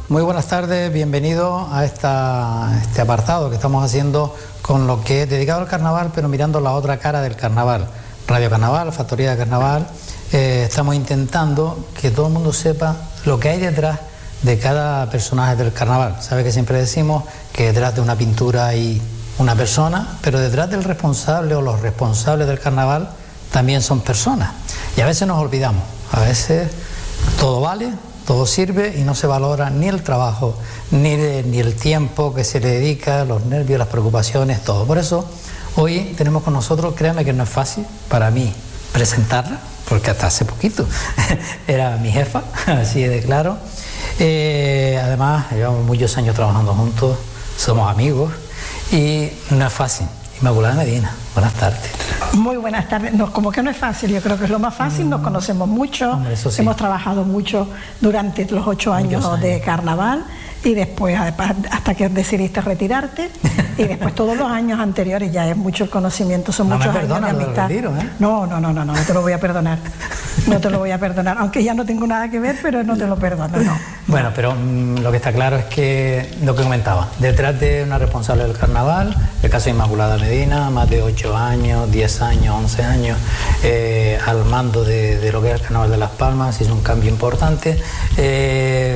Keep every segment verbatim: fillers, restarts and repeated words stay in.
Muy buenas tardes, bienvenido a esta, este apartado que estamos haciendo con lo que es dedicado al carnaval, pero mirando la otra cara del carnaval. Radio Carnaval, Factoría de Carnaval, eh, estamos intentando que todo el mundo sepa lo que hay detrás de cada personaje del carnaval. Sabe que siempre decimos que detrás de una pintura hay una persona, pero detrás del responsable o los responsables del carnaval también son personas. Y a veces nos olvidamos, a veces todo vale, todo sirve y no se valora ni el trabajo, ni, de, ni el tiempo que se le dedica, los nervios, las preocupaciones, todo. Por eso hoy tenemos con nosotros, créanme que no es fácil para mí presentarla, porque hasta hace poquito era mi jefa, así de claro. Eh, además, llevamos muchos años trabajando juntos, somos amigos y no es fácil. Inmaculada Medina, buenas tardes. Muy buenas tardes. No, como que no es fácil, yo creo que es lo más fácil, nos conocemos mucho, Hombre, eso sí. Hemos trabajado mucho durante los ocho años, años de carnaval y después hasta que decidiste retirarte y después todos los años anteriores, ya es mucho el conocimiento, son no muchos me perdona, años de amistad. Retiro, ¿eh? No, no, no, no, no, no te lo voy a perdonar. No te lo voy a perdonar, aunque ya no tengo nada que ver, pero no te lo perdono, no. Bueno, pero mmm, lo que está claro es que lo que comentaba, detrás de una responsable del carnaval, el caso de Inmaculada Medina, más de ocho años, diez años, once años, eh, al mando de, de lo que es el Carnaval de Las Palmas, hizo un cambio importante. Eh,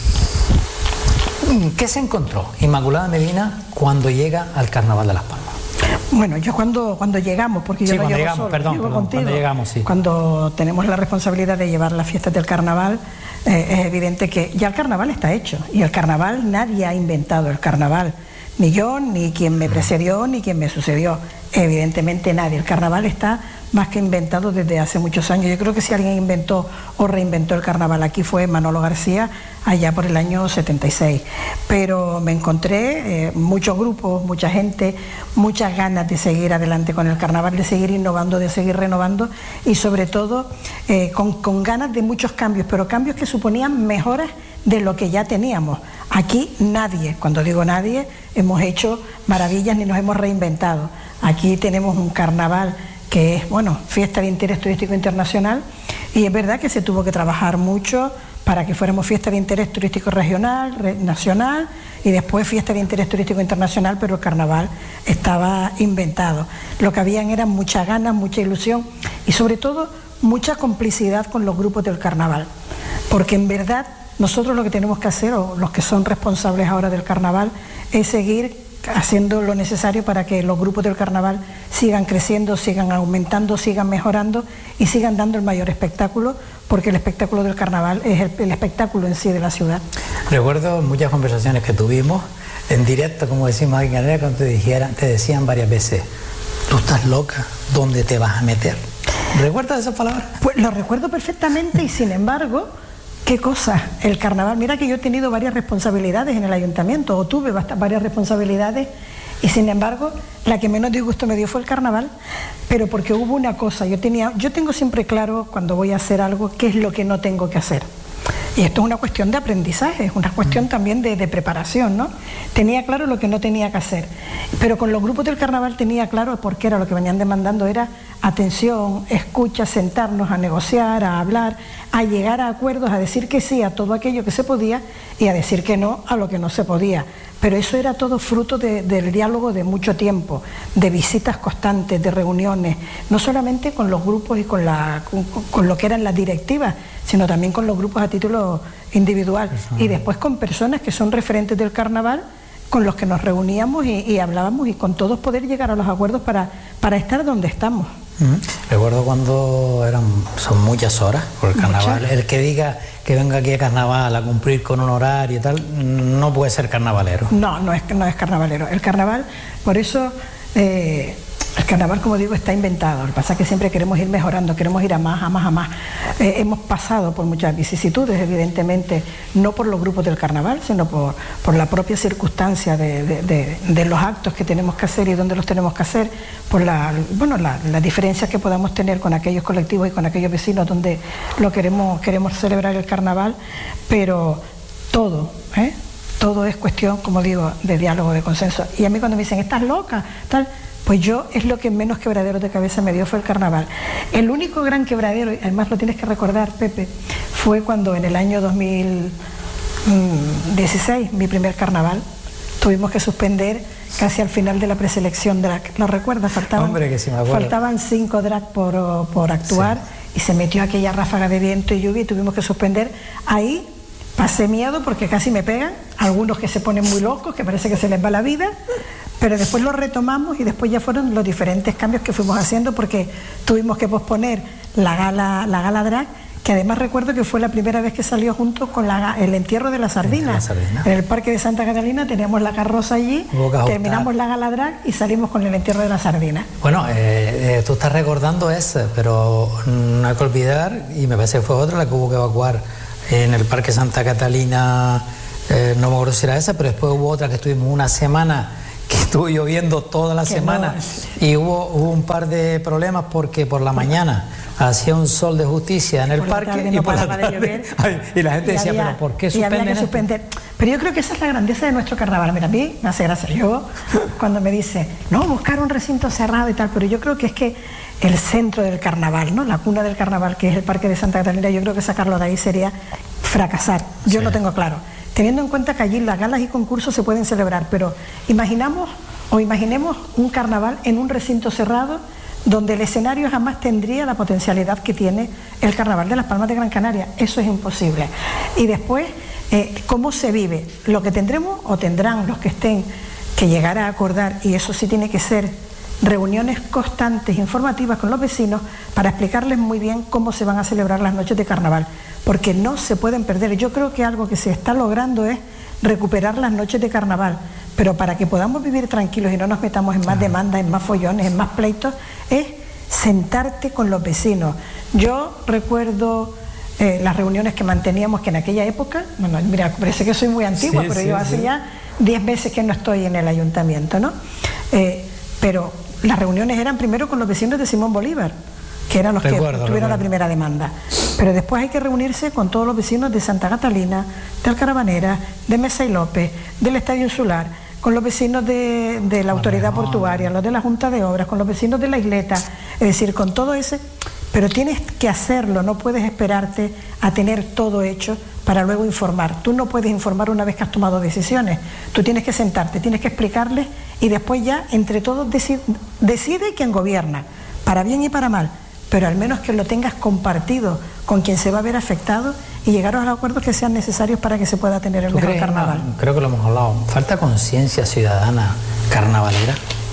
¿Qué se encontró Inmaculada Medina cuando llega al Carnaval de Las Palmas? Bueno, yo cuando, cuando llegamos, porque yo sí, no cuando llego llegamos, solo, perdón, llego perdón, contigo, cuando llegamos, sí. Cuando tenemos la responsabilidad de llevar las fiestas del carnaval, eh, es evidente que ya el carnaval está hecho, y el carnaval nadie ha inventado el carnaval, ni yo, ni quien me precedió, ni quien me sucedió, evidentemente nadie. El carnaval está más que inventado desde hace muchos años. Yo creo que si alguien inventó o reinventó el carnaval aquí fue Manolo García, allá por el año setenta y seis. Pero me encontré eh, muchos grupos, mucha gente, muchas ganas de seguir adelante con el carnaval, de seguir innovando, de seguir renovando y sobre todo eh, con, con ganas de muchos cambios, pero cambios que suponían mejoras de lo que ya teníamos. Aquí nadie, cuando digo nadie, hemos hecho maravillas ni nos hemos reinventado. Aquí tenemos un carnaval que es, bueno, fiesta de interés turístico internacional, y es verdad que se tuvo que trabajar mucho para que fuéramos fiesta de interés turístico regional, re, nacional, y después fiesta de interés turístico internacional, pero el carnaval estaba inventado. Lo que habían eran muchas ganas, mucha ilusión y sobre todo mucha complicidad con los grupos del carnaval, porque en verdad nosotros lo que tenemos que hacer, o los que son responsables ahora del carnaval, es seguir haciendo lo necesario para que los grupos del carnaval sigan creciendo, sigan aumentando, sigan mejorando y sigan dando el mayor espectáculo, porque el espectáculo del carnaval es el, el espectáculo en sí de la ciudad. Recuerdo muchas conversaciones que tuvimos en directo, como decimos aquí en Canarias, cuando te, dijeran, te decían varias veces: tú estás loca, ¿dónde te vas a meter? ¿Recuerdas esas palabras? Pues lo recuerdo perfectamente y sin embargo, ¿qué cosa? El carnaval, mira que yo he tenido varias responsabilidades en el ayuntamiento, o tuve varias responsabilidades, y sin embargo, la que menos disgusto me dio fue el carnaval, pero porque hubo una cosa, yo tenía, yo tengo siempre claro cuando voy a hacer algo qué es lo que no tengo que hacer. Y esto es una cuestión de aprendizaje, es una cuestión también de, de preparación, ¿no? Tenía claro lo que no tenía que hacer, pero con los grupos del carnaval tenía claro porque era lo que venían demandando, era atención, escucha, sentarnos a negociar, a hablar, a llegar a acuerdos, a decir que sí a todo aquello que se podía y a decir que no a lo que no se podía. Pero eso era todo fruto de, del diálogo de mucho tiempo, de visitas constantes, de reuniones, no solamente con los grupos y con, la, con, con lo que eran las directivas, sino también con los grupos a título individual, y después con personas que son referentes del carnaval, con los que nos reuníamos y, y hablábamos, y con todos poder llegar a los acuerdos para, para estar donde estamos. Uh-huh. Recuerdo cuando eran, son muchas horas por el carnaval. Muchas. El que diga que venga aquí a carnaval a cumplir con un horario y tal, no puede ser carnavalero. No, no es, no es carnavalero. El carnaval, por eso, eh, el carnaval, como digo, está inventado. Lo que pasa es que siempre queremos ir mejorando, queremos ir a más, a más, a más. Eh, hemos pasado por muchas vicisitudes, evidentemente, no por los grupos del carnaval, sino por, por la propia circunstancia de, de, de, de los actos que tenemos que hacer y dónde los tenemos que hacer, por la, bueno, la, las diferencias que podamos tener con aquellos colectivos y con aquellos vecinos donde lo queremos, queremos celebrar el carnaval, pero todo, ¿eh? Todo es cuestión, como digo, de diálogo, de consenso. Y a mí cuando me dicen, ¿estás loca?, tal... Pues yo, es lo que menos quebraderos de cabeza me dio fue el carnaval. El único gran quebradero, y además lo tienes que recordar, Pepe, fue cuando en el año dos mil dieciséis, mi primer carnaval. Tuvimos que suspender casi al final de la preselección drag. ¿Lo recuerdas? Faltaban, Hombre, que sí me acuerdo. Faltaban cinco drag por, por actuar, sí. Y se metió aquella ráfaga de viento y lluvia y tuvimos que suspender. Ahí pasé miedo porque casi me pegan, algunos que se ponen muy locos, que parece que se les va la vida, pero después lo retomamos y después ya fueron los diferentes cambios que fuimos haciendo porque tuvimos que posponer la gala, la gala drag, que además recuerdo que fue la primera vez que salió junto con la, el entierro de la sardina. La sardina. En el Parque de Santa Catalina teníamos la carroza allí, terminamos la gala drag y salimos con el entierro de la sardina. Bueno, eh, eh, tú estás recordando ese, pero no hay que olvidar, y me parece que fue otra la que hubo que evacuar en el Parque Santa Catalina, eh, no me acuerdo si era esa, pero después hubo otra que estuvimos una semana, que estuvo lloviendo toda la que semana, no. Y hubo, hubo un par de problemas porque por la mañana hacía un sol de justicia en el por parque tarde, y no por la tarde, tarde, llover, ay, y la gente y decía, había, pero ¿por qué suspenden? Y había que suspender. Pero yo creo que esa es la grandeza de nuestro carnaval. Mira, a mí me hace gracia yo cuando me dice, no, buscar un recinto cerrado y tal, pero yo creo que es que el centro del carnaval, ¿no? La cuna del carnaval, que es el Parque de Santa Catalina, yo creo que sacarlo de ahí sería fracasar. Yo sí. Lo tengo claro. Teniendo en cuenta que allí las galas y concursos se pueden celebrar, pero imaginamos o imaginemos un carnaval en un recinto cerrado donde el escenario jamás tendría la potencialidad que tiene el Carnaval de Las Palmas de Gran Canaria. Eso es imposible. Y después, eh, ¿cómo se vive? Lo que tendremos o tendrán los que estén que llegar a acordar, y eso sí tiene que ser reuniones constantes, informativas con los vecinos para explicarles muy bien cómo se van a celebrar las noches de carnaval, porque no se pueden perder. Yo creo que algo que se está logrando es recuperar las noches de carnaval, pero para que podamos vivir tranquilos y no nos metamos en más demandas, en más follones, en más pleitos, es sentarte con los vecinos. Yo recuerdo eh, las reuniones que manteníamos, que en aquella época, bueno, mira, parece que soy muy antigua, sí, pero sí, yo hace sí. ya diez veces que no estoy en el ayuntamiento, ¿no? Eh, pero las reuniones eran primero con los vecinos de Simón Bolívar, que eran los recuerdo, que tuvieron recuerdo. la primera demanda. Pero después hay que reunirse con todos los vecinos de Santa Catalina, de Alcarabanera, de Mesa y López, del Estadio Insular, con los vecinos de, de la autoridad no. portuaria, los de la Junta de Obras, con los vecinos de la isleta, es decir, con todo ese... Pero tienes que hacerlo, no puedes esperarte a tener todo hecho para luego informar. Tú no puedes informar una vez que has tomado decisiones. Tú tienes que sentarte, tienes que explicarles y después ya entre todos decide, decide quién gobierna, para bien y para mal, pero al menos que lo tengas compartido con quien se va a ver afectado y llegar a los acuerdos que sean necesarios para que se pueda tener el mejor carnaval. No, creo que lo hemos hablado. ¿Falta conciencia ciudadana carnavalera?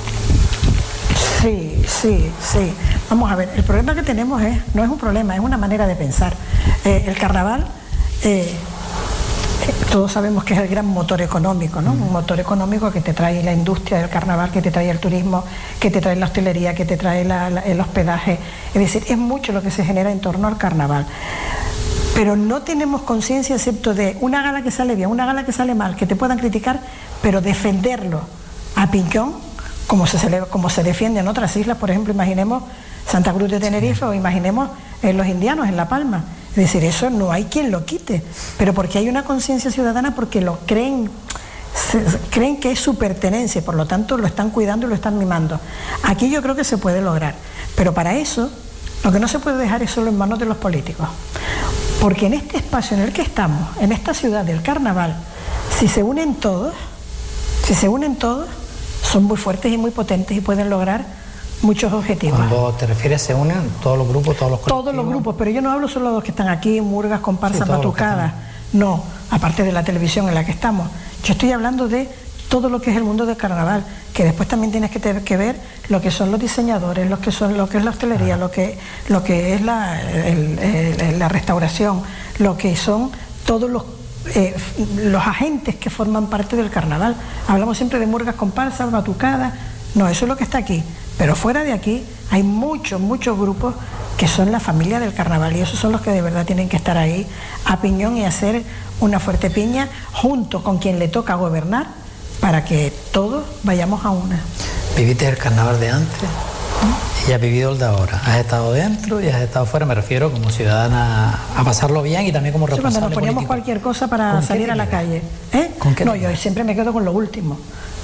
Sí, sí, sí. Vamos a ver, el problema que tenemos es, no es un problema, es una manera de pensar. Eh, el carnaval, eh, eh, todos sabemos que es el gran motor económico, ¿no? Un motor económico que te trae la industria del carnaval, que te trae el turismo, que te trae la hostelería, que te trae la, la, el hospedaje. Es decir, es mucho lo que se genera en torno al carnaval. Pero no tenemos conciencia excepto de una gala que sale bien, una gala que sale mal, que te puedan criticar, pero defenderlo a piñón, como se, celebra, como se defiende en otras islas, por ejemplo, imaginemos Santa Cruz de Tenerife, sí. o imaginemos eh, los indianos en La Palma. Es decir, eso no hay quien lo quite, pero porque hay una conciencia ciudadana, porque lo creen, se, creen que es su pertenencia, por lo tanto lo están cuidando y lo están mimando. Aquí yo creo que se puede lograr, pero para eso lo que no se puede dejar es solo en manos de los políticos, porque en este espacio en el que estamos, en esta ciudad del carnaval, si se unen todos, si se unen todos, son muy fuertes y muy potentes y pueden lograr muchos objetivos. Cuando te refieres se unen todos los grupos, todos los colectivos. Todos los grupos, pero yo no hablo solo de los que están aquí, murgas, comparsas, sí, batucadas, no, aparte de la televisión en la que estamos. Yo estoy hablando de todo lo que es el mundo del carnaval, que después también tienes que tener que ver lo que son los diseñadores, lo que son, lo que es la hostelería, ah. lo que, lo que es la, el, el, la restauración, lo que son todos los Eh, los agentes que forman parte del carnaval. Hablamos siempre de murgas, comparsas, batucadas, no, eso es lo que está aquí, pero fuera de aquí hay muchos, muchos grupos que son la familia del carnaval y esos son los que de verdad tienen que estar ahí a piñón y hacer una fuerte piña junto con quien le toca gobernar para que todos vayamos a una. ¿Viviste el carnaval de antes? Y has vivido el de ahora. Has estado dentro y has estado fuera, me refiero como ciudadana a pasarlo bien y también como responsable político. Cuando nos poníamos político. Cualquier cosa para salir a la calle. ¿Eh? ¿Con qué no, yo siempre me quedo con lo último.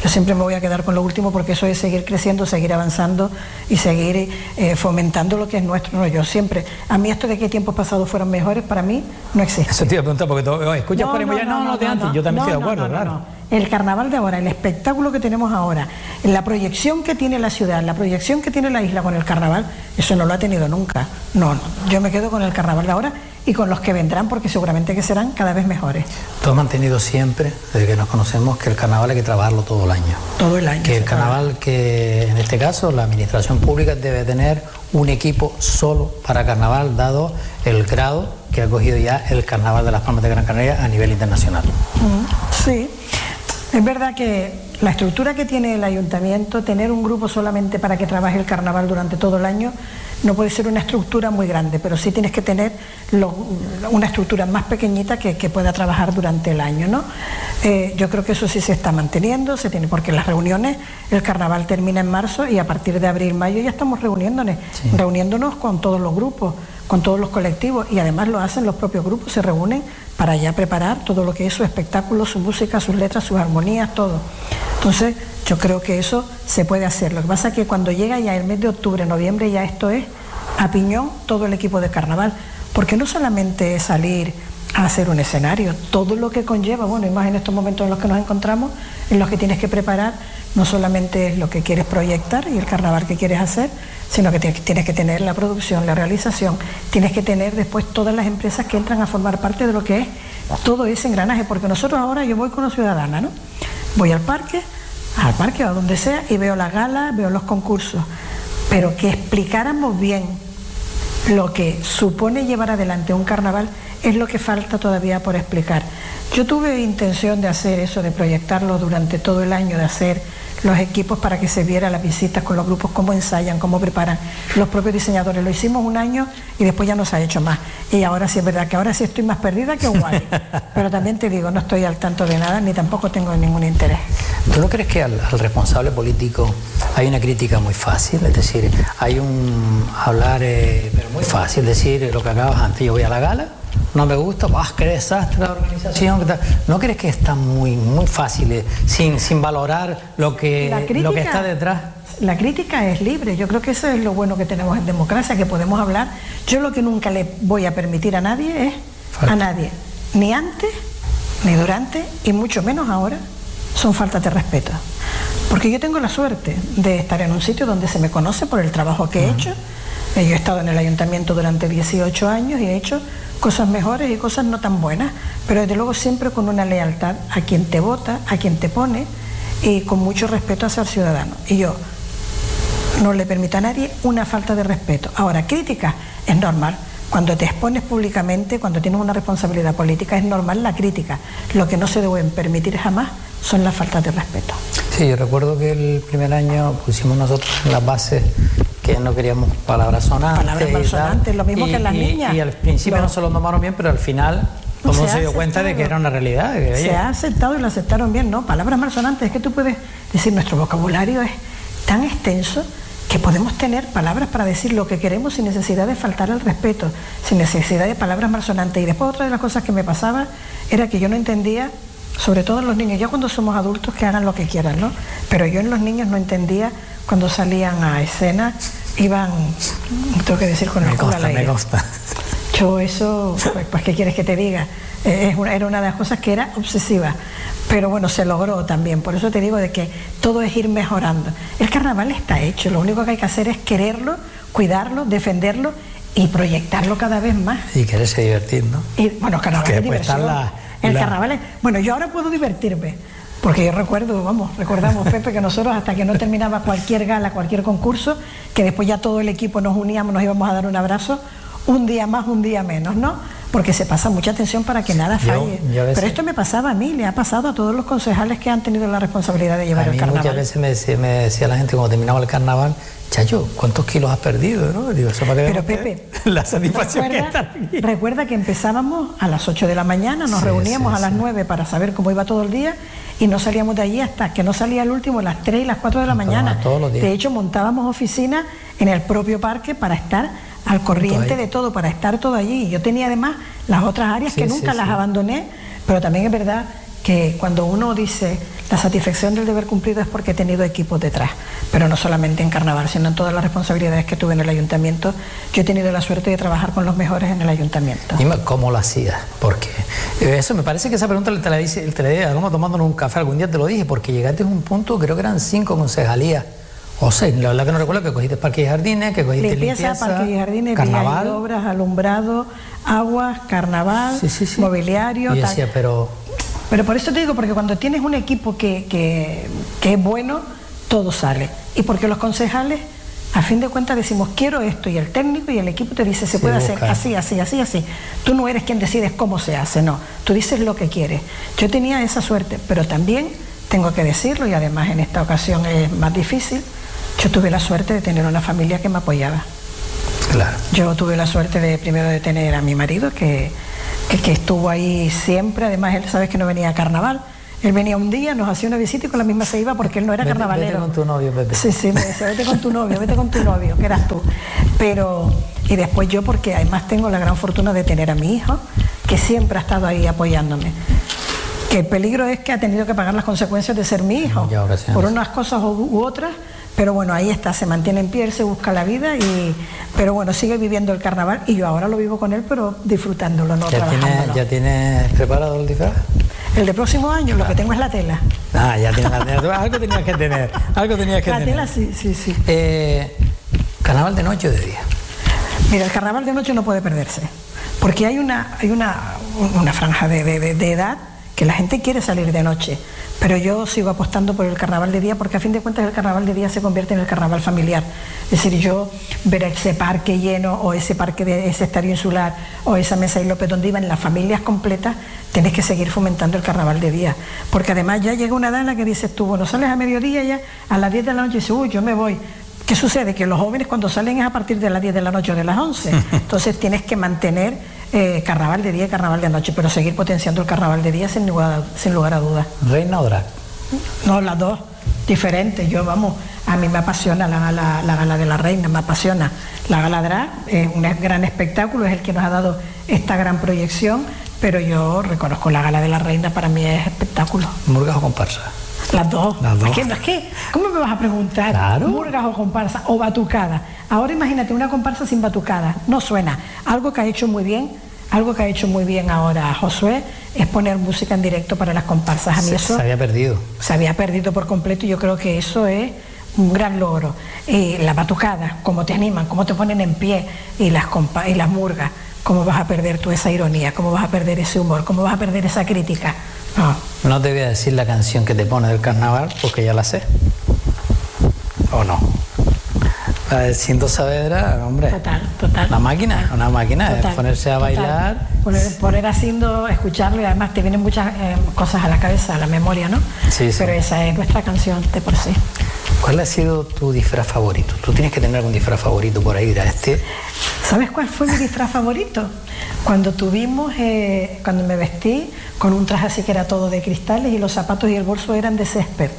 Yo siempre me voy a quedar con lo último porque eso es seguir creciendo, seguir avanzando y seguir eh, fomentando lo que es nuestro. No, yo siempre, a mí esto de que tiempos pasados fueron mejores, para mí no existe. Eso te iba a preguntar porque tú escuchas no, por ahí, no, no, no, no, de antes, no, yo también no, estoy de acuerdo, no, no, claro. No, no. El carnaval de ahora, el espectáculo que tenemos ahora, la proyección que tiene la ciudad, la proyección que tiene la isla con el carnaval, eso no lo ha tenido nunca. No, no, yo me quedo con el carnaval de ahora y con los que vendrán, porque seguramente que serán cada vez mejores. Tú has mantenido siempre, desde que nos conocemos, que el carnaval hay que trabajarlo todo el año. Todo el año. Que el carnaval, que en este caso la administración pública debe tener un equipo solo para carnaval, dado el grado que ha cogido ya el carnaval de Las Palmas de Gran Canaria a nivel internacional. Mm, sí. Es verdad que la estructura que tiene el ayuntamiento, tener un grupo solamente para que trabaje el carnaval durante todo el año, no puede ser una estructura muy grande, pero sí tienes que tener lo, una estructura más pequeñita que, que pueda trabajar durante el año, ¿no? Eh, yo creo que eso sí se está manteniendo, se tiene, porque las reuniones, el carnaval termina en marzo y a partir de abril, mayo ya estamos reuniéndonos, sí. reuniéndonos con todos los grupos, con todos los colectivos, y además lo hacen los propios grupos, se reúnen para ya preparar todo lo que es su espectáculo, su música, sus letras, sus armonías, todo. Entonces, yo creo que eso se puede hacer. Lo que pasa es que cuando llega ya el mes de octubre, noviembre, ya esto es a piñón todo el equipo de carnaval, porque no solamente es salir a hacer un escenario, todo lo que conlleva, bueno, y más en estos momentos en los que nos encontramos, en los que tienes que preparar, no solamente es lo que quieres proyectar y el carnaval que quieres hacer, sino que tienes que tener la producción, la realización, tienes que tener después todas las empresas que entran a formar parte de lo que es todo ese engranaje, porque nosotros ahora, yo voy como ciudadana, ¿no? Voy al parque, al parque o a donde sea, y veo la gala, veo los concursos, pero que explicáramos bien lo que supone llevar adelante un carnaval es lo que falta todavía por explicar. Yo tuve intención de hacer eso, de proyectarlo durante todo el año, de hacer los equipos para que se viera las visitas con los grupos, cómo ensayan, cómo preparan los propios diseñadores. Lo hicimos un año y después ya no se ha hecho más. Y ahora sí es verdad que ahora sí estoy más perdida que Wally. Pero también te digo, no estoy al tanto de nada, ni tampoco tengo ningún interés. ¿Tú no crees que al, al responsable político hay una crítica muy fácil? Es decir, hay un hablar, eh, pero muy fácil, decir lo que acabas antes, yo voy a la gala, no me gusta, ¡ah, qué desastre la organización! ¿No crees que está muy, muy fácil, eh, sin, sin valorar lo que, crítica, lo que está detrás? La crítica es libre, yo creo que eso es lo bueno que tenemos en democracia, que podemos hablar. Yo lo que nunca le voy a permitir a nadie es, Falta. a nadie, ni antes, ni durante, y mucho menos ahora, son faltas de respeto. Porque yo tengo la suerte de estar en un sitio donde se me conoce por el trabajo que he uh-huh. hecho. Yo he estado en el ayuntamiento durante dieciocho años y he hecho cosas mejores y cosas no tan buenas, pero desde luego siempre con una lealtad a quien te vota, a quien te pone, y con mucho respeto hacia el ciudadano. Y yo no le permito a nadie una falta de respeto. Ahora, crítica es normal. Cuando te expones públicamente, cuando tienes una responsabilidad política, es normal la crítica. Lo que no se deben permitir jamás son las faltas de respeto. Sí, yo recuerdo que el primer año pusimos nosotros en las bases que no queríamos palabras sonantes. Palabras malsonantes, lo mismo y, que en las y, niñas. Y al principio lo... no se lo tomaron bien, pero al final todo el mundo se, se dio cuenta de que era una realidad. Que, se ha aceptado y lo aceptaron bien, ¿no? Palabras malsonantes, es que tú puedes decir, nuestro vocabulario es tan extenso que podemos tener palabras para decir lo que queremos sin necesidad de faltar al respeto, sin necesidad de palabras malsonantes. Y después otra de las cosas que me pasaba era que yo no entendía, sobre todo en los niños, ya cuando somos adultos que hagan lo que quieran, ¿no? Pero yo en los niños no entendía cuando salían a escena, iban, tengo que decir, con el culo al aire. Me consta. Yo eso, pues, pues ¿qué quieres que te diga? Eh, era una de las cosas que era obsesiva. Pero bueno, se logró también, por eso te digo de que todo es ir mejorando. El carnaval está hecho, lo único que hay que hacer es quererlo, cuidarlo, defenderlo y proyectarlo cada vez más. Y quererse divertir, ¿no? Y bueno, el carnaval es diversión. La, el la... carnaval es... Bueno, yo ahora puedo divertirme, porque yo recuerdo, vamos, recordamos, Pepe, que nosotros hasta que no terminaba cualquier gala, cualquier concurso, que después ya todo el equipo nos uníamos, nos íbamos a dar un abrazo, un día más, un día menos, ¿no? Porque se pasa mucha atención para que nada falle. Yo, yo veces, pero esto me pasaba a mí, le ha pasado a todos los concejales que han tenido la responsabilidad de llevar a mí el carnaval. Muchas veces me decía, me decía la gente cuando terminaba el carnaval, Chayo, ¿cuántos kilos has perdido? ¿No? Digo, eso para que pero Pepe, la satisfacción recuerda, que está aquí. Recuerda que empezábamos a las ocho de la mañana, nos sí, reuníamos sí, a las sí. nueve para saber cómo iba todo el día y no salíamos de allí hasta que no salía el último, las tres y las cuatro de la mañana. Todos los días. De hecho, montábamos oficinas en el propio parque para estar al corriente de todo, para estar todo allí. Yo tenía además las otras áreas sí, que nunca sí, las sí. abandoné, pero también es verdad que cuando uno dice la satisfacción del deber cumplido es porque he tenido equipos detrás, pero no solamente en carnaval, sino en todas las responsabilidades que tuve en el ayuntamiento. Yo he tenido la suerte de trabajar con los mejores en el ayuntamiento. Dime cómo lo hacías, porque eso me parece que esa pregunta te la dice, te la dije, algo tomándonos un café, algún día te lo dije, porque llegaste a un punto, creo que eran cinco concejalías, o seis, la verdad que no recuerdo, que cogiste parques y jardines, que cogiste limpieza, limpieza parques y jardines, carnaval, vías y obras, alumbrado, aguas, carnaval, sí, sí, sí. mobiliario. Y yo decía, pero... Pero por eso te digo, porque cuando tienes un equipo que, que, que es bueno, todo sale. Y porque los concejales, a fin de cuentas, decimos, quiero esto, y el técnico y el equipo te dice, se puede hacer así, así, así, así. Tú no eres quien decides cómo se hace, no. Tú dices lo que quieres. Yo tenía esa suerte, pero también, tengo que decirlo, y además en esta ocasión es más difícil, yo tuve la suerte de tener una familia que me apoyaba. Claro. Yo tuve la suerte de, primero, de tener a mi marido, que... Que, que estuvo ahí siempre. Además, él, sabes que no venía a carnaval, él venía un día, nos hacía una visita y con la misma se iba, porque él no era vete, carnavalero. Vete con tu novio, Pepe. Sí, sí, me decía, vete con tu novio, vete con tu novio, que eras tú. Pero, y después yo, porque además tengo la gran fortuna de tener a mi hijo, que siempre ha estado ahí apoyándome. Que el peligro es que ha tenido que pagar las consecuencias de ser mi hijo, por unas cosas u otras. Pero bueno, ahí está, se mantiene en pie, él se busca la vida, y pero bueno, sigue viviendo el carnaval, y yo ahora lo vivo con él, pero disfrutándolo, no ¿Ya trabajándolo. Tienes, ¿Ya tienes preparado el disfraz? El de próximo año, lo que tengo es la tela. Ah, ya tienes la tela. Algo tenías que tener, algo tenías que la tener. La tela, sí, sí, sí. Eh, ¿Carnaval de noche o de día? Mira, el carnaval de noche no puede perderse, porque hay una, hay una, una franja de, de, de edad que la gente quiere salir de noche, pero yo sigo apostando por el carnaval de día, porque a fin de cuentas el carnaval de día se convierte en el carnaval familiar. Es decir, yo ver ese parque lleno, o ese parque de ese estadio insular, o esa mesa y López, donde iban las familias completas, tenés que seguir fomentando el carnaval de día, porque además ya llega una edad en la que dices tú, bueno, sales a mediodía, ya a las diez de la noche y dices, uy, yo me voy. ¿Qué sucede? Que los jóvenes cuando salen es a partir de las diez de la noche o de las once, entonces tienes que mantener eh, carnaval de día y carnaval de noche, pero seguir potenciando el carnaval de día sin lugar, sin lugar a dudas. ¿Reina o drag? No, las dos, diferentes. Yo, vamos, a mí me apasiona la gala, la gala de la reina, me apasiona. La gala drag es un gran espectáculo, es el que nos ha dado esta gran proyección, pero yo reconozco la gala de la reina, para mí es espectáculo. ¿Murgas o comparsa? Las dos. Las dos. Es que, es que, ¿cómo me vas a preguntar? Claro. ¿Murgas o comparsa o batucada? Ahora imagínate una comparsa sin batucada, no suena. Algo que ha hecho muy bien, algo que ha hecho muy bien ahora Josué, es poner música en directo para las comparsas. A mí se, eso se había perdido. Se había perdido por completo, y yo creo que eso es un gran logro. Y la batucada, cómo te animan, cómo te ponen en pie, y las, compa y las murgas, cómo vas a perder tú esa ironía, cómo vas a perder ese humor, cómo vas a perder esa crítica. No. No te voy a decir la canción que te pone del carnaval, porque ya la sé. ¿O no? La de Cinto Saavedra, hombre. Total, total. Una máquina, una máquina, total, es ponerse a total. bailar. Poner, poner haciendo, escucharlo, y además te vienen muchas eh, cosas a la cabeza, a la memoria, ¿no? Sí, sí. Pero esa es nuestra canción de por sí. ¿Cuál ha sido tu disfraz favorito? Tú tienes que tener algún disfraz favorito por ahí, dirá este. ¿Sabes cuál fue mi disfraz favorito? Cuando tuvimos, eh, cuando me vestí con un traje así que era todo de cristales, y los zapatos y el bolso eran de césped.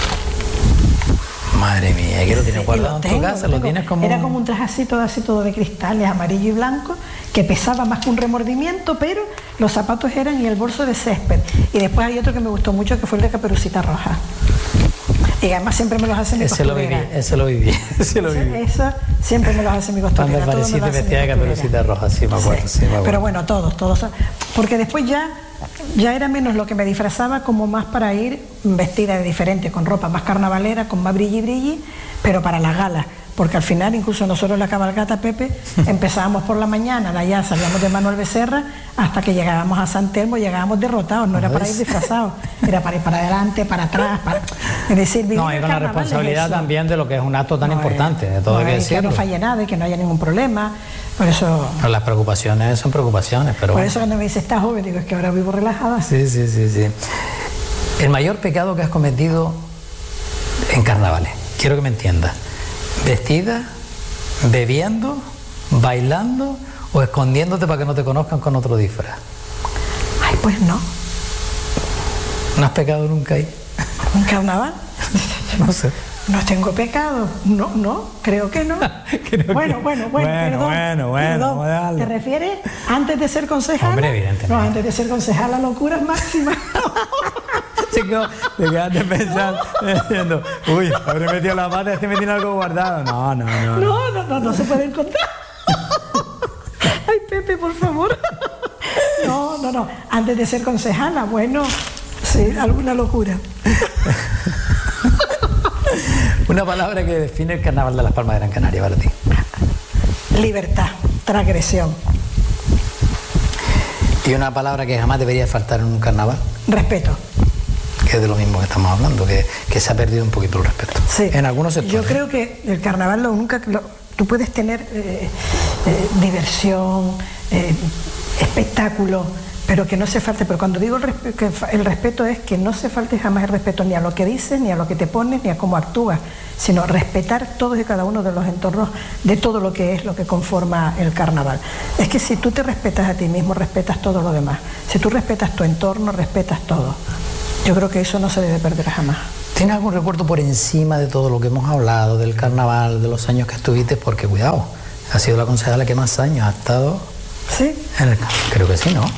Madre mía, ¿qué lo tienes guardado en tu casa? ¿Lo tienes como...? Era como un traje así, todo así, todo de cristales, amarillo y blanco, que pesaba más que un remordimiento, pero los zapatos eran y el bolso de césped. Y después hay otro que me gustó mucho, que fue el de Caperucita Roja. Y además siempre me los hace mi ese costurera. Lo viví, ese lo viví, ese lo viví. Eso, eso siempre me los hace mi costurera. Cuando apareciste vestida de Caperucita Roja, sí me acuerdo, sí. sí me acuerdo. Pero bueno, todos, todos. Porque después ya, ya era menos lo que me disfrazaba, como más para ir vestida de diferente, con ropa más carnavalera, con más brilli brilli, pero para las galas. Porque al final, incluso nosotros la cabalgata, Pepe, empezábamos por la mañana, de allá salíamos de Manuel Becerra, hasta que llegábamos a San Telmo, llegábamos derrotados, no era para ir disfrazados, era para ir para adelante, para atrás, para... Es decir, vivir no, hay una responsabilidad también de lo que es un acto tan no, importante, de todo no, hay que decirlo. Que no falle nada y que no haya ningún problema, por eso... Pero las preocupaciones son preocupaciones, pero... Por eso cuando me dice, estás joven, digo, es que ahora vivo relajada. Sí, sí, sí, sí. El mayor pecado que has cometido en carnavales, quiero que me entiendas. ¿Vestida, bebiendo, bailando o escondiéndote para que no te conozcan con otro disfraz? Ay, pues no. ¿No has pecado nunca ahí? ¿Un carnaval? No sé. No tengo pecado. No, no, creo que no. creo bueno, que... bueno, bueno, bueno, perdón. Bueno, bueno, perdón. ¿Te refieres antes de ser concejala? Hombre, evidentemente. No, antes de ser concejala, locuras máximas. tengo, te quedaste pensando, diciendo, uy, habré metido la pata, este me tiene algo guardado. No, no, no. No, no, no, no se puede encontrar. Ay, Pepe, por favor. No, no, no. Antes de ser concejala, bueno, sí, alguna locura. Una palabra que define el Carnaval de Las Palmas de Gran Canaria para ti. Libertad, transgresión. Y una palabra que jamás debería faltar en un carnaval. Respeto. Que es de lo mismo que estamos hablando, que, que se ha perdido un poquito el respeto. Sí. En algunos sectores. Yo creo que el carnaval lo nunca... Lo, tú puedes tener eh, eh, diversión, eh, espectáculo, pero que no se falte. Pero cuando digo el, resp que el respeto es que no se falte jamás el respeto ni a lo que dices, ni a lo que te pones, ni a cómo actúas, sino respetar todos y cada uno de los entornos de todo lo que es lo que conforma el carnaval. Es que si tú te respetas a ti mismo, respetas todo lo demás. Si tú respetas tu entorno, respetas todo. Yo creo que eso no se debe perder jamás. ¿Tienes algún recuerdo por encima de todo lo que hemos hablado, del carnaval, de los años que estuviste? Porque, cuidado, ha sido la concejala que más años ha estado... Sí. En el... Creo que sí, ¿no?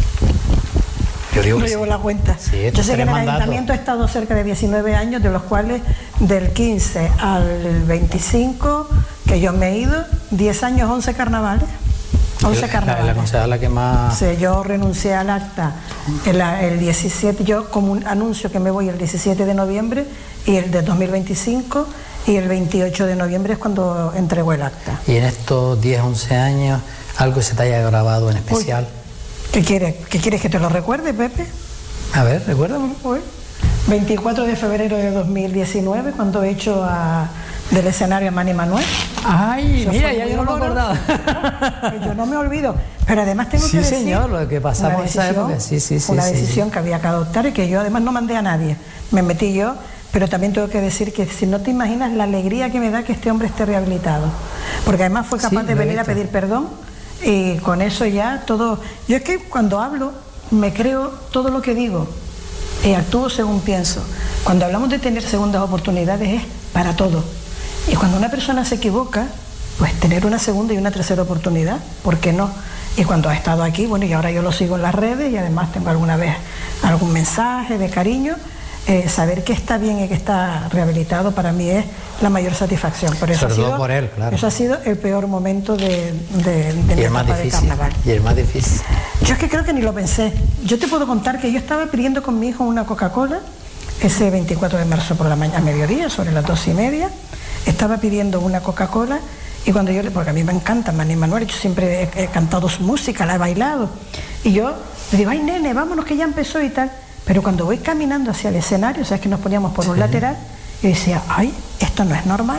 Yo digo no que llevo sí. la cuenta. Sí, yo sé que en el mandato. ayuntamiento he estado cerca de diecinueve años, de los cuales del quince al veinticinco, que yo me he ido, diez años, once carnavales. once carnavales. La, la concejala que más... Sí, yo renuncié al acta el, el diecisiete, yo como un anuncio que me voy el diecisiete de noviembre y el de dos mil veinticinco, y el veintiocho de noviembre es cuando entregó el acta. Y en estos diez, once años, algo se te haya grabado en especial. Uy. ¿Qué quieres? ¿Qué quieres que te lo recuerde, Pepe? A ver, recuérdame. Hoy, veinticuatro de febrero de dos mil diecinueve, cuando he hecho a, del escenario a Manny Manuel. Ay, Eso mira, fue ya muy yo no me acordaba. Yo no me olvido. Pero además tengo Sí, que decir... señor, lo que pasamos una en esa decisión, época. Sí, sí, sí. Una sí, decisión sí. que había que adoptar y que yo además no mandé a nadie. Me metí yo, pero también tengo que decir que si no te imaginas la alegría que me da que este hombre esté rehabilitado. Porque además fue capaz Sí, de lo he venir a visto. pedir perdón y con eso ya todo... Yo es que cuando hablo me creo todo lo que digo y actúo según pienso. Cuando hablamos de tener segundas oportunidades es para todo. Y cuando una persona se equivoca, pues tener una segunda y una tercera oportunidad, ¿por qué no? Y cuando ha estado aquí, bueno, y ahora yo lo sigo en las redes y además tengo alguna vez algún mensaje de cariño, eh, saber que está bien y que está rehabilitado para mí es la mayor satisfacción. Por eso Sobre ha todo sido, por él, claro. Eso ha sido el peor momento de, de, de mi Y el más etapa de difícil. carnaval. Y el más difícil. Yo es que creo que ni lo pensé. Yo te puedo contar que yo estaba pidiendo con mi hijo una Coca-Cola ese veinticuatro de marzo por la mañana, a mediodía, sobre las dos y media. Estaba pidiendo una Coca-Cola y cuando yo le, porque a mí me encanta Manny Manuel, yo siempre he, he cantado su música, la he bailado. Y yo le digo, ay nene, vámonos que ya empezó y tal. Pero cuando voy caminando hacia el escenario, o sea, es que nos poníamos por un Sí. lateral, y decía, ay, esto no es normal.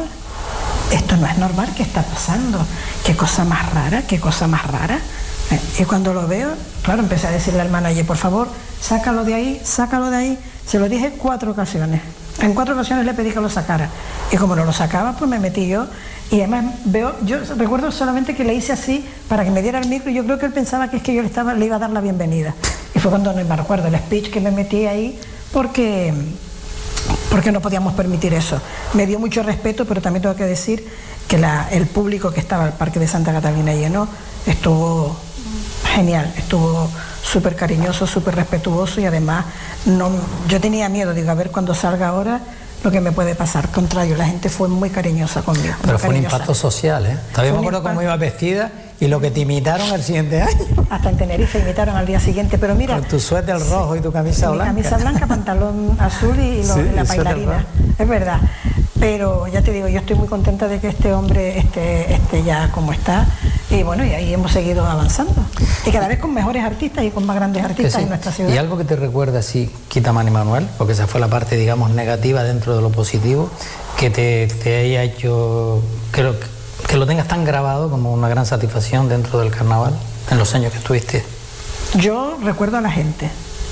Esto no es normal, ¿qué está pasando? Qué cosa más rara, qué cosa más rara. Eh, Y cuando lo veo, claro, empecé a decirle al manager, por favor, sácalo de ahí, sácalo de ahí. Se lo dije cuatro ocasiones. En cuatro ocasiones le pedí que lo sacara. Y como no lo sacaba, pues me metí yo. Y además veo, yo recuerdo solamente que le hice así para que me diera el micro y yo creo que él pensaba que es que yo le, estaba, le iba a dar la bienvenida. Y fue cuando no me recuerdo el speech que me metí ahí porque... porque no podíamos permitir eso. Me dio mucho respeto, pero también tengo que decir que la, el público que estaba al Parque de Santa Catalina lleno estuvo genial, estuvo súper cariñoso, súper respetuoso y además no, yo tenía miedo, digo, a ver cuando salga ahora lo que me puede pasar. Contrario, la gente fue muy cariñosa conmigo. Pero fue un cariñosa. impacto social, ¿eh? Todavía me acuerdo cómo iba vestida y lo que te imitaron el siguiente año. Hasta en Tenerife imitaron al día siguiente, pero mira... Con tu suéter rojo y tu camisa mi blanca. camisa blanca, pantalón azul y, lo, Sí, y la el suéter bailarina. rojo. Es verdad. Pero ya te digo, yo estoy muy contenta de que este hombre esté, esté ya como está. Y bueno, y ahí hemos seguido avanzando. Y cada vez con mejores artistas y con más grandes Que artistas sí. en nuestra ciudad. Y algo que te recuerda así, quita Manny Manuel, porque esa fue la parte, digamos, negativa dentro de lo positivo, que te, te haya hecho, que lo, que lo tengas tan grabado como una gran satisfacción dentro del carnaval, en los años que estuviste. Yo recuerdo a la gente.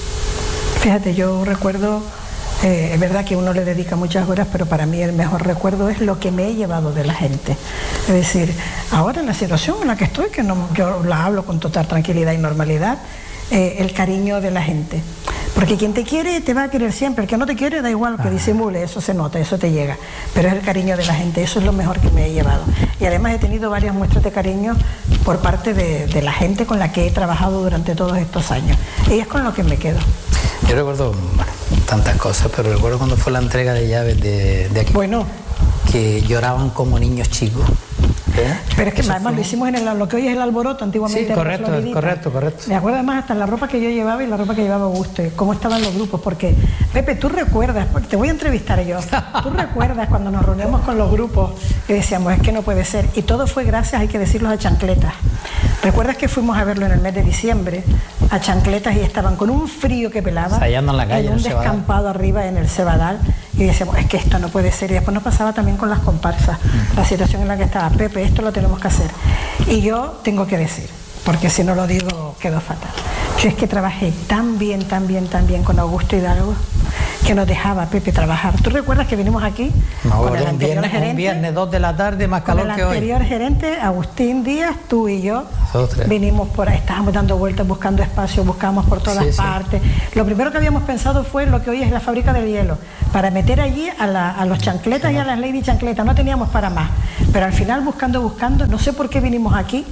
Fíjate, yo recuerdo, eh, es verdad que uno le dedica muchas horas, pero para mí el mejor recuerdo es lo que me he llevado de la gente. Es decir, ahora en la situación en la que estoy, que no, yo la hablo con total tranquilidad y normalidad, eh, el cariño de la gente. Porque quien te quiere te va a querer siempre, el que no te quiere da igual que disimule, eso se nota, eso te llega, pero es el cariño de la gente, eso es lo mejor que me he llevado. Y además he tenido varias muestras de cariño por parte de, de la gente con la que he trabajado durante todos estos años, y es con lo que me quedo. Yo recuerdo, bueno, tantas cosas, pero recuerdo cuando fue la entrega de llaves de, de aquí. Bueno. Que lloraban como niños chicos. ¿Eh? Pero es que Eso además fue... lo hicimos en el, lo que hoy es el Alboroto, antiguamente. Sí, correcto, correcto, correcto. Me acuerdo además hasta la ropa que yo llevaba y la ropa que llevaba Augusto, cómo estaban los grupos, porque, Pepe, tú recuerdas, porque te voy a entrevistar yo, tú recuerdas cuando nos reuníamos con los grupos y decíamos, es que no puede ser, y todo fue gracias, hay que decirlo, a Chancletas. ¿Recuerdas que fuimos a verlo en el mes de diciembre, a Chancletas, y estaban con un frío que pelaba, ensayando en la calle, en un descampado arriba en el Cebadal, y decíamos, es que esto no puede ser, y después nos pasaba también con las comparsas, uh-huh. La situación en la que estaba, Pepe, esto lo tenemos que hacer. Y yo tengo que decir, porque si no lo digo quedó fatal, yo es que trabajé tan bien, tan bien, tan bien con Augusto Hidalgo, que nos dejaba Pepe trabajar. ¿Tú recuerdas que vinimos aquí no, con el un anterior viernes, gerente? Un viernes, dos de la tarde, más calor que hoy. El anterior gerente, Agustín Díaz, tú y yo, vinimos por ahí, estábamos dando vueltas, buscando espacio, buscábamos por todas sí, partes. Sí. Lo primero que habíamos pensado fue lo que hoy es la fábrica del hielo, para meter allí a, la, a los chancletas sí, y a las lady chancletas, no teníamos para más. Pero al final, buscando, buscando, no sé por qué vinimos aquí.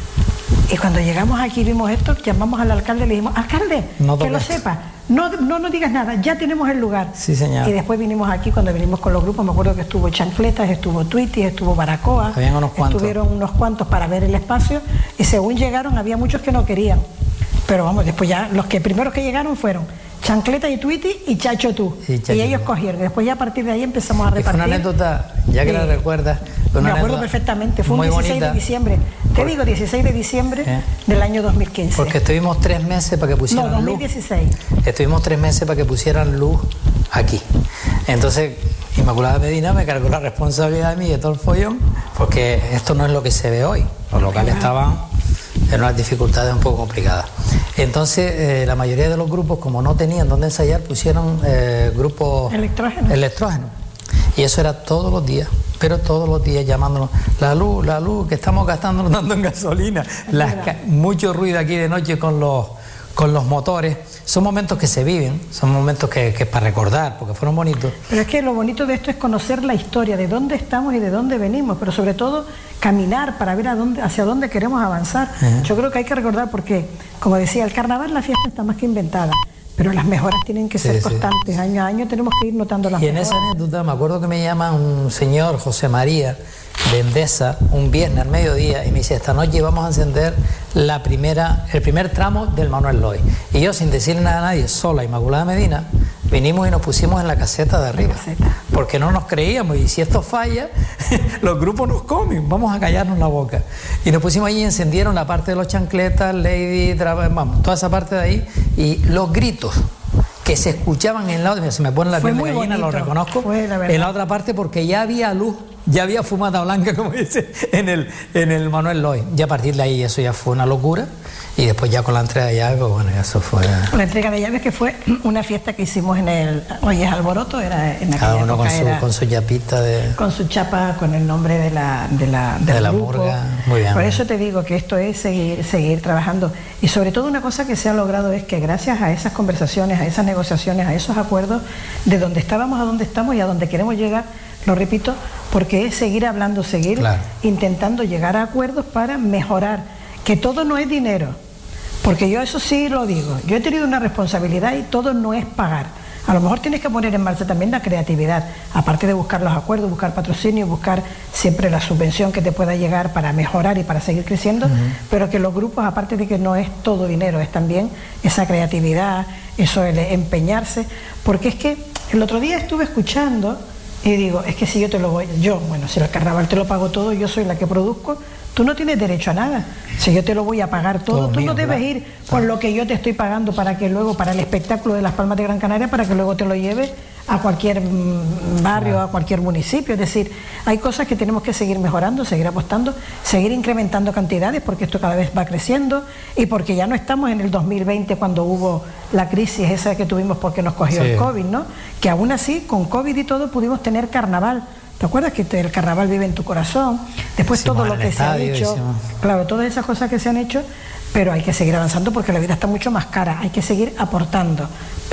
Y cuando llegamos aquí vimos esto, llamamos al alcalde y le dijimos, alcalde, no que lo sepa, no, no nos digas nada, ya tenemos el lugar. Sí, señor. Y después vinimos aquí, cuando vinimos con los grupos, me acuerdo que estuvo Chancletas, estuvo Twitty, estuvo Baracoa, habían unos cuantos. Estuvieron unos cuantos para ver el espacio, y según llegaron había muchos que no querían. Pero vamos, después ya, los que primeros que llegaron fueron Chancleta y Twitty y Chacho tú. Y, Chacho y ellos tú. Cogieron. Después ya a partir de ahí empezamos a repartir. Y fue una anécdota, ya que eh, la recuerdas. Me acuerdo perfectamente, fue un dieciséis bonita. de diciembre. Te Por... digo, dieciséis de diciembre ¿Eh? del año dos mil quince. Porque estuvimos tres meses para que pusieran no, dos mil dieciséis. luz. Estuvimos tres meses para que pusieran luz aquí. Entonces, Inmaculada Medina me cargó la responsabilidad de mí y de todo el follón, porque esto no es lo que se ve hoy. Los locales estaban en unas dificultades un poco complicadas. Entonces, eh, la mayoría de los grupos, como no tenían dónde ensayar, pusieron eh, grupos electrógenos. electrógenos. Y eso era todos los días, pero todos los días llamándonos, la luz, la luz, que estamos gastando tanto en gasolina, las, mucho ruido aquí de noche con los, con los motores. Son momentos que se viven, son momentos que, que para recordar, porque fueron bonitos. Pero es que lo bonito de esto es conocer la historia, de dónde estamos y de dónde venimos, pero sobre todo caminar para ver a dónde, hacia dónde queremos avanzar. Uh-huh. Yo creo que hay que recordar porque, como decía, el carnaval, la fiesta está más que inventada, pero las mejoras tienen que sí, ser constantes, sí. Año a año tenemos que ir notando las y mejoras. Y en esa anécdota me acuerdo que me llama un señor, José María, de Endesa, un viernes al mediodía, y me dice, esta noche vamos a encender la primera, el primer tramo del Manuel Loy. Y yo, sin decirle nada a nadie, sola, Inmaculada Medina, vinimos y nos pusimos en la caseta de arriba, caseta. Porque no nos creíamos, y si esto falla, los grupos nos comen, vamos a callarnos la boca. Y nos pusimos allí y encendieron la parte de los chancletas, lady, vamos, toda esa parte de ahí, y los gritos que se escuchaban en la otra, se me pone la piel de gallina, lo reconozco, en la otra parte, porque ya había luz, ya había fumata blanca, como dice, en el, en el Manuel Loy. Ya a partir de ahí eso ya fue una locura, y después ya con la entrega de llaves, pues bueno, eso fue... La entrega de llaves, que fue una fiesta que hicimos en el, hoy es Alboroto, era en cada uno con su, con su chapita de... Con su chapa, con el nombre de la, de la, del de la grupo. Murga, muy bien. Por eso te digo que esto es seguir, seguir trabajando, y sobre todo una cosa que se ha logrado es que gracias a esas conversaciones, a esas negociaciones, a esos acuerdos, de donde estábamos a donde estamos y a donde queremos llegar, lo repito, porque es seguir hablando, seguir claro. intentando llegar a acuerdos para mejorar, que todo no es dinero, porque yo eso sí lo digo, yo he tenido una responsabilidad y todo no es pagar. A lo mejor tienes que poner en marcha también la creatividad, aparte de buscar los acuerdos, buscar patrocinio, buscar siempre la subvención que te pueda llegar para mejorar y para seguir creciendo, uh-huh. pero que los grupos, aparte de que no es todo dinero, es también esa creatividad, eso el empeñarse, porque es que el otro día estuve escuchando y digo, es que si yo te lo voy, yo, bueno, si el carnaval te lo pago todo, yo soy la que produzco, tú no tienes derecho a nada. Si yo te lo voy a pagar todo, todo tú mío, no debes ¿verdad? ir con lo que yo te estoy pagando para que luego, para el espectáculo de las Palmas de Gran Canaria, para que luego te lo lleves a cualquier barrio, a cualquier municipio. Es decir, hay cosas que tenemos que seguir mejorando, seguir apostando, seguir incrementando cantidades, porque esto cada vez va creciendo y porque ya no estamos en el dos mil veinte cuando hubo la crisis esa que tuvimos porque nos cogió sí. el COVID, ¿no? Que aún así, con COVID y todo, pudimos tener carnaval. ¿Te acuerdas que el carnaval vive en tu corazón? Después hicimos todo lo que estadio, se ha hecho, hicimos... claro, todas esas cosas que se han hecho, pero hay que seguir avanzando porque la vida está mucho más cara, hay que seguir aportando. Pero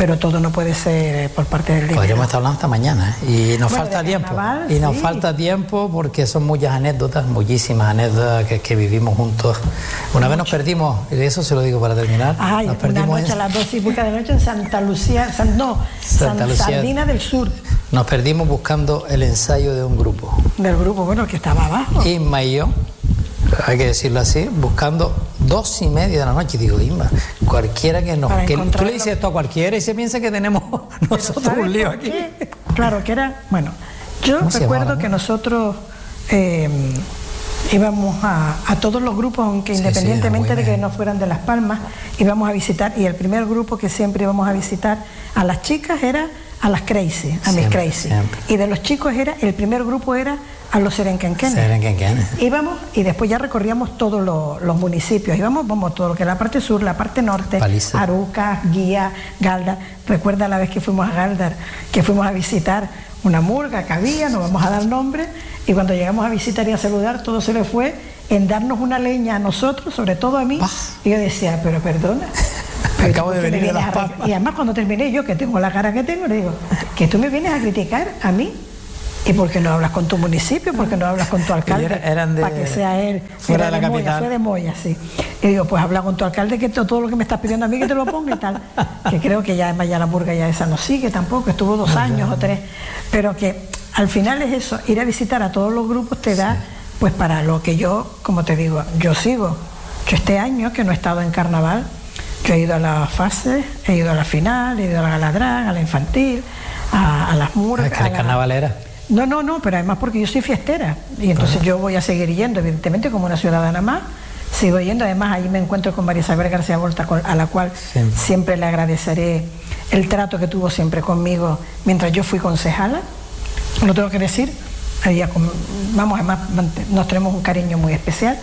pero todo no puede ser por parte del dinero. Podríamos estar hablando hasta mañana, ¿eh? Y nos bueno, falta tiempo. Carnaval, y nos sí. falta tiempo porque son muchas anécdotas, muchísimas anécdotas que, que vivimos juntos. Una Mucho. vez nos perdimos, y eso se lo digo para terminar. Ay, nos perdimos una noche en... a las dos y pico de la noche en Santa Lucía, San, no, Santa San, Lucía. Sardina del Sur. Nos perdimos buscando el ensayo de un grupo. Del grupo, bueno, que estaba abajo. Isma y yo, hay que decirlo así, buscando dos y media de la noche. Y digo, Isma, cualquiera que nos... Que, tú le dices esto a cualquiera y se piensa que tenemos nosotros un lío aquí. Qué? Claro, que era... Bueno, yo recuerdo que nosotros eh, íbamos a, a todos los grupos, aunque sí, independientemente sí, de que no fueran de Las Palmas, íbamos a visitar, y el primer grupo que siempre íbamos a visitar a las chicas era a las Crazy, a siempre, mis Crazy. Siempre. Y de los chicos era, el primer grupo era a los Serenquenquenes. Serenquenquenes. Íbamos y después ya recorríamos todos los, los municipios. Íbamos, vamos, todo lo que es la parte sur, la parte norte, Paliza. Aruca, Guía, Galdar. Recuerda la vez que fuimos a Galdar, que fuimos a visitar una murga que había, no vamos a dar nombre, y cuando llegamos a visitar y a saludar, todo se le fue en darnos una leña a nosotros, sobre todo a mí. Ah. Y yo decía, pero perdona. Acabo de venir de Las Palmas. Y además cuando terminé yo, que tengo la cara que tengo, le digo, que tú me vienes a criticar a mí. ¿Y por qué no hablas con tu municipio? ¿Por qué no hablas con tu alcalde? Era, eran de, para que sea él. Fuera de la de capital. Moya, fue de Moya, sí. Y digo, pues habla con tu alcalde, que todo lo que me estás pidiendo a mí que te lo ponga y tal. Que creo que ya además ya la murga ya esa no sigue tampoco, estuvo dos años o tres. Pero que al final es eso, ir a visitar a todos los grupos te da, sí. Pues para lo que yo, como te digo, yo sigo. Yo este año que no he estado en carnaval, yo he ido a la fase, he ido a la final, he ido a la galadrán, a la infantil, a, a las murgas. Es que eres carnavalera. No, no, no, pero además porque yo soy fiestera y entonces uh-huh. yo voy a seguir yendo, evidentemente como una ciudadana más, sigo yendo, además ahí me encuentro con María Isabel García Volta, a la cual siempre. siempre le agradeceré el trato que tuvo siempre conmigo mientras yo fui concejala, lo tengo que decir, ella, vamos, además nos tenemos un cariño muy especial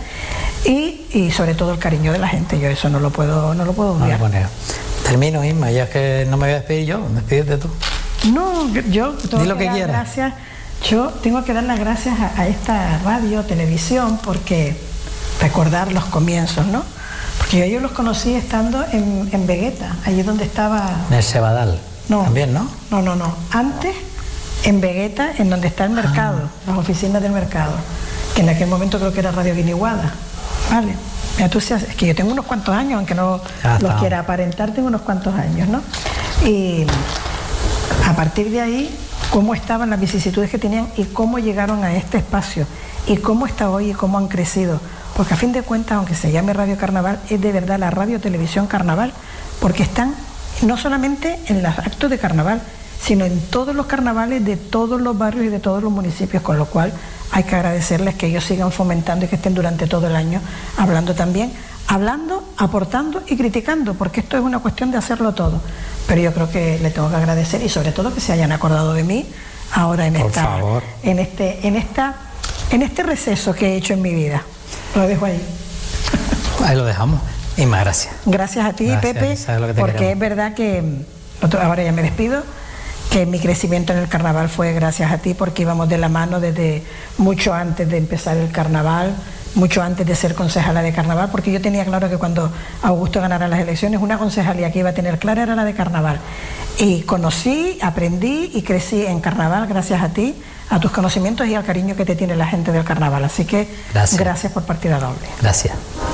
y, y sobre todo el cariño de la gente, yo eso no lo puedo, no lo puedo obviar. No, bueno, termino, Isma, ya que no me voy a despedir yo, despídete tú. No, yo tengo Di lo que, que dar quieras. gracias, yo tengo que dar las gracias a, a esta radio, televisión, porque recordar los comienzos, ¿no? Porque yo, yo los conocí estando en, en Vegueta, allí donde estaba... En el Cebadal, no, también, ¿no? No, no, no, antes en Vegueta, en donde está el mercado, ah. las oficinas del mercado, que en aquel momento creo que era Radio Guiniguada, ¿vale? Mira, tú seas, es que yo tengo unos cuantos años, aunque no los quiera aparentar, tengo unos cuantos años, ¿no? Y... a partir de ahí, cómo estaban las vicisitudes que tenían y cómo llegaron a este espacio y cómo está hoy y cómo han crecido. Porque a fin de cuentas, aunque se llame Radio Carnaval, es de verdad la radio televisión Carnaval, porque están no solamente en los actos de carnaval, sino en todos los carnavales de todos los barrios y de todos los municipios, con lo cual hay que agradecerles que ellos sigan fomentando y que estén durante todo el año hablando también, hablando, aportando y criticando, porque esto es una cuestión de hacerlo todo. Pero yo creo que le tengo que agradecer y sobre todo que se hayan acordado de mí ahora en Por esta, favor. en este, en esta, en este receso que he hecho en mi vida. Lo dejo ahí. Ahí lo dejamos. Y más gracias. Gracias a ti, gracias, Pepe, porque queremos. Es verdad que ahora ya me despido. Que mi crecimiento en el carnaval fue gracias a ti, porque íbamos de la mano desde mucho antes de empezar el carnaval, mucho antes de ser concejala de carnaval, porque yo tenía claro que cuando Augusto ganara las elecciones, una concejalía que iba a tener clara era la de carnaval. Y conocí, aprendí y crecí en carnaval gracias a ti, a tus conocimientos y al cariño que te tiene la gente del carnaval. Así que gracias, gracias por partida doble. Gracias.